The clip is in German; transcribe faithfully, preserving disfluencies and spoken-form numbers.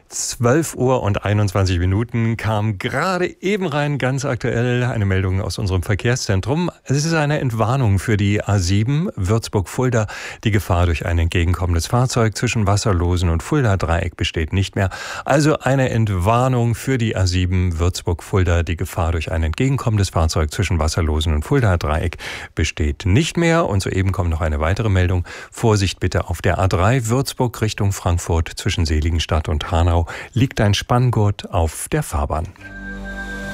zwölf Uhr und einundzwanzig Minuten kam gerade eben rein, ganz aktuell, eine Meldung aus unserem Verkehrszentrum. Es ist eine Entwarnung für die A sieben Würzburg-Fulda. Die Gefahr durch ein entgegenkommendes Fahrzeug zwischen Wasserlosen und Fulda-Dreieck besteht nicht mehr. Also eine Entwarnung für die A sieben Würzburg-Fulda. Die Gefahr durch ein entgegenkommendes Fahrzeug zwischen Wasserlosen und Fulda-Dreieck besteht nicht mehr. Und soeben kommt noch eine weitere Meldung. Vorsicht bitte auf der A drei Würzburg Richtung Frankfurt zwischen Seligenstadt und Hanau liegt ein Spanngurt auf der Fahrbahn.